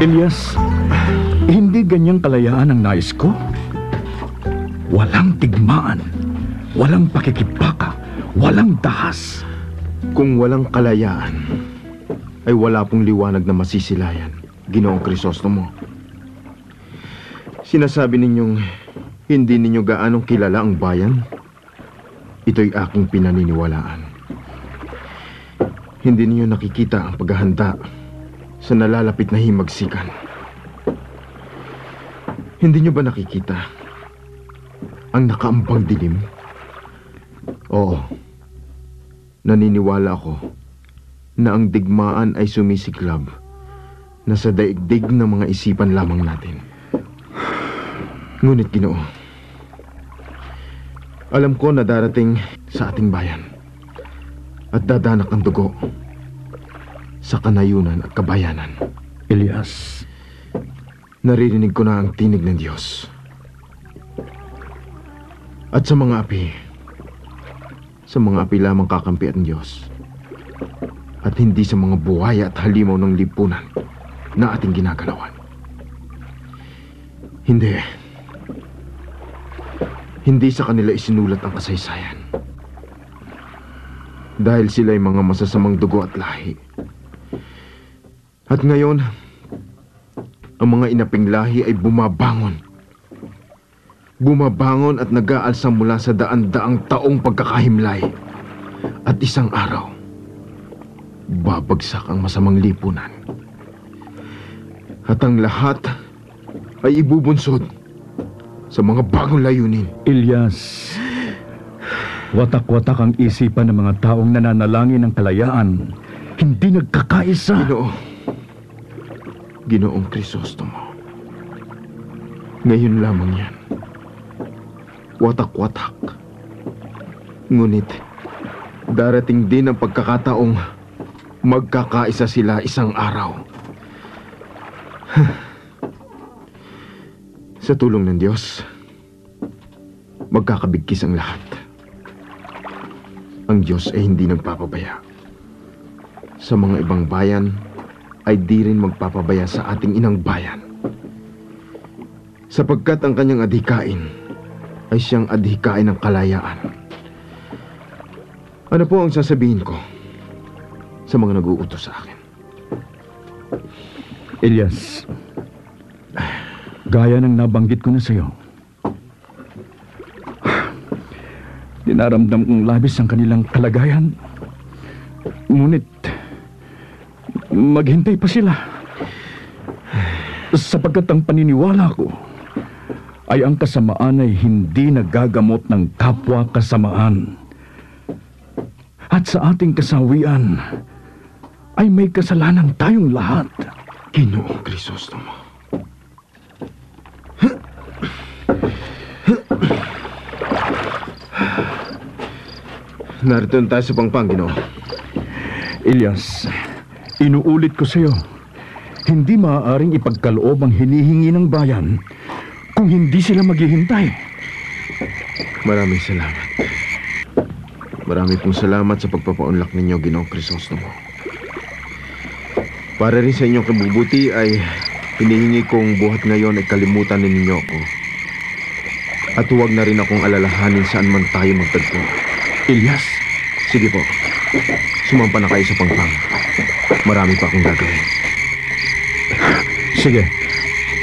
Elias, hindi ganyang kalayaan ang nais ko. Walang tigmaan, walang pakikipaka, walang dahas. Kung walang kalayaan, ay wala pong liwanag na masisilayan, Ginoong Crisostomo. Sinasabi ninyong hindi ninyo gaanong kilala ang bayan? Ito'y aking pinaniniwalaan. Hindi ninyo nakikita ang paghahanda sa nalalapit na himagsikan. Hindi nyo ba nakikita ang nakaambang dilim? Oo. Naniniwala ako na ang digmaan ay sumisiklab na sa daigdig ng mga isipan lamang natin. Ngunit, Ginoo, alam ko na darating sa ating bayan at dadanak ang dugo sa kanayunan at kabayanan. Elias, naririnig ko na ang tinig ng Diyos. At sa mga api lamang kakampi ang Diyos. At hindi sa mga buhaya at halimaw ng lipunan na ating ginagalawan. Hindi sa kanila isinulat ang kasaysayan. Dahil sila'y mga masasamang dugo at lahi. At ngayon, ang mga inaping lahi ay bumabangon. Bumabangon at nag-aalsa mula sa daan-daang taong pagkakahimlay. At isang araw, babagsak ang masamang lipunan. At ang lahat ay ibubunsod sa mga bagong layunin. Elias, watak-watak ang isipan ng mga taong nananalangin ng kalayaan, hindi nagkakaisa. Ginoong Crisostomo, ngayon lamang yan. Watak-watak. Ngunit, darating din ang pagkakataong magkakaisa sila isang araw. Sa tulong ng Diyos, magkakabigkis ang lahat. Ang Diyos ay hindi nagpapabaya. Sa mga ibang bayan, ay di rin magpapabaya sa ating inang bayan. Sapagkat ang kanyang adhikain ay siyang adhikain ng kalayaan. Ano po ang sasabihin ko sa mga nag-uutos sa akin? Elias, gaya ng nabanggit ko na sa'yo, dinaramdam kong labis ang kanilang kalagayan. Ngunit, maghintay pa sila. Sapagkat ang paniniwala ko ay ang kasamaan ay hindi nagagamot ng kapwa kasamaan. At sa ating kasawian ay may kasalanan tayong lahat. Ginoong Crisostomo. Narito tayo sa pangpang, Ginoo. Elias, inuulit ko sa iyo, hindi maaaring ipagkaloob ang hinihingi ng bayan kung hindi sila maghihintay. Maraming salamat. Marami pong salamat sa pagpapaunlak ninyo, Ginoong Crisostomo. Para rin sa inyong kabubuti ay hinihingi kong buhat ngayon ay kalimutan ninyo ako. At huwag na rin akong alalahanin saan man tayo magtagpo. Elias, sige po. Sumampa na kayo sa pangpang. Marami pa akong gagawin. sige.